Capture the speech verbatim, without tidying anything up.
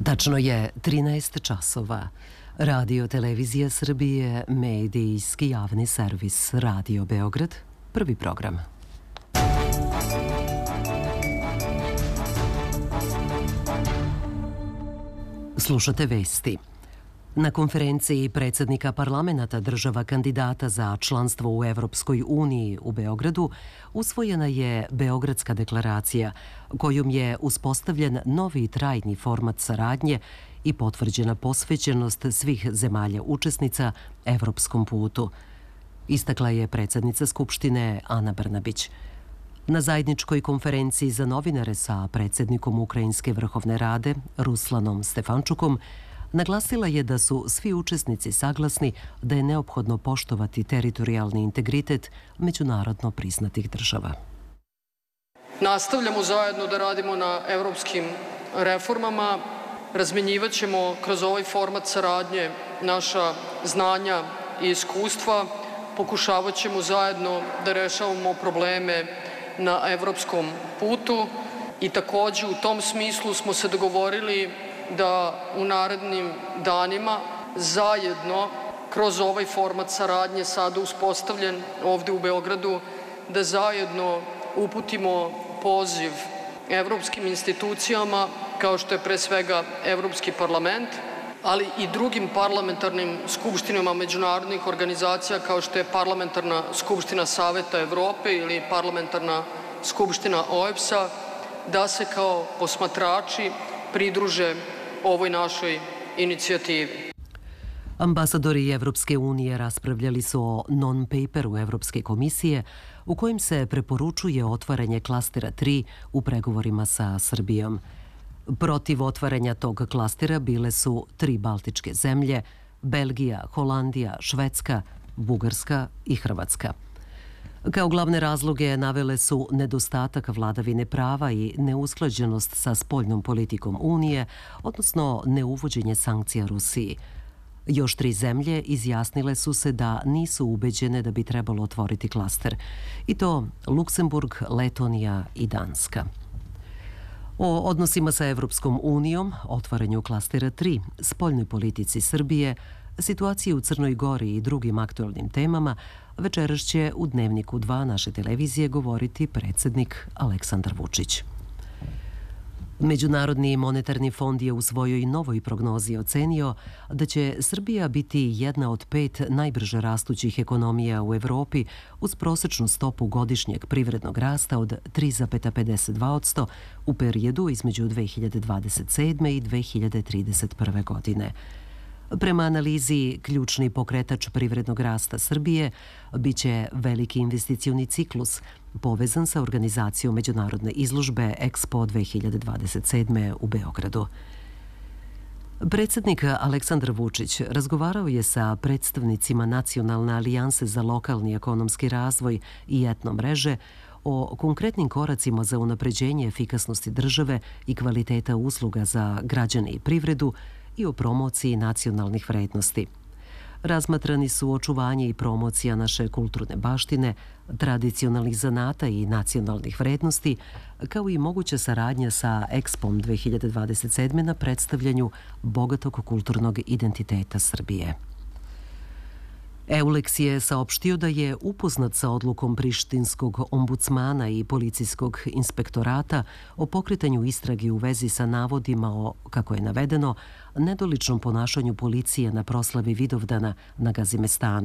Tačno je trinaest časova. Radio Televizija Srbije, medijski javni servis Radio Beograd, prvi program. Slušate vesti. Na konferenciji predsjednika parlamenta država kandidata za članstvo u Evropskoj uniji u Beogradu usvojena je Beogradska deklaracija, kojom je uspostavljen novi trajni format saradnje i potvrđena posvećenost svih zemalja učesnica evropskom putu, istakla je predsjednica Skupštine Ana Brnabić. Na zajedničkoj konferenciji za novinare sa predsjednikom Ukrajinske vrhovne rade Ruslanom Stefančukom naglasila je da su svi učesnici saglasni da je neophodno poštovati teritorijalni integritet međunarodno priznatih država. Nastavljamo zajedno da radimo na evropskim reformama, razmenjivat ćemo kroz ovaj format saradnje naša znanja i iskustva, pokušavat ćemo zajedno da rešavamo probleme na evropskom putu i također u tom smislu smo se dogovorili da u narednim danima zajedno kroz ovaj format saradnje sada uspostavljen ovdje u Beogradu, da zajedno uputimo poziv evropskim institucijama kao što je pre svega Evropski parlament, ali i drugim parlamentarnim skupštinama međunarodnih organizacija kao što je Parlamentarna skupština Saveta Evrope ili Parlamentarna skupština O E B S-a, da se kao posmatrači pridruže ovoj našoj inicijativi. Ambasadori Evropske unije raspravljali su o non-paperu Evropske komisije u kojem se preporučuje otvaranje klastera tri u pregovorima sa Srbijom. Protiv otvaranja tog klastera bile su tri baltičke zemlje, Belgija, Holandija, Švedska, Bugarska i Hrvatska. Kao glavne razloge navele su nedostatak vladavine prava i neusklađenost sa spoljnom politikom Unije, odnosno neuvođenje sankcija Rusiji. Još tri zemlje izjasnile su se da nisu ubeđene da bi trebalo otvoriti klaster, i to Luksemburg, Letonija i Danska. O odnosima sa Evropskom unijom, otvaranju klastera tri, spoljnoj politici Srbije, situaciji u Crnoj Gori i drugim aktualnim temama večeras će u Dnevniku dva naše televizije govoriti predsjednik Aleksandar Vučić. Međunarodni monetarni fond je u svojoj novoj prognozi ocenio da će Srbija biti jedna od pet najbrže rastućih ekonomija u Evropi uz prosječnu stopu godišnjeg privrednog rasta od tri zarez pedeset dva posto u periodu između dve hiljade dvadeset sedme i dve hiljade trideset prve. godine. Prema analizi, ključni pokretač privrednog rasta Srbije biće veliki investicioni ciklus povezan sa organizacijom međunarodne izložbe Expo dve hiljade dvadeset sedme u Beogradu. Predsjednik Aleksandar Vučić razgovarao je sa predstavnicima Nacionalne alijanse za lokalni ekonomski razvoj i etno mreže o konkretnim koracima za unapređenje efikasnosti države i kvaliteta usluga za građane i privredu i o promociji nacionalnih vrednosti. Razmatrani su očuvanje i promocija naše kulturne baštine, tradicionalnih zanata i nacionalnih vrednosti, kao i moguća saradnja sa Expom dve hiljade dvadeset sedme na predstavljanju bogatog kulturnog identiteta Srbije. Eulex je saopštio da je upoznat sa odlukom prištinskog ombudsmana i policijskog inspektorata o pokretanju istrage u vezi sa navodima o, kako je navedeno, nedoličnom ponašanju policije na proslavi Vidovdana na Gazimestanu.